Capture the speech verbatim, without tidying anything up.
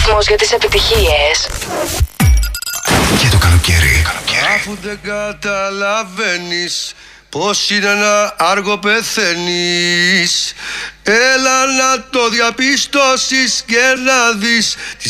σταθμός για τις επιτυχίες. Και το καλοκαίρι. καλοκαίρι. Αφού δεν καταλαβαίνεις πως είναι να άργο πεθαίνεις, έλα να το διαπιστώσεις και να δεις τη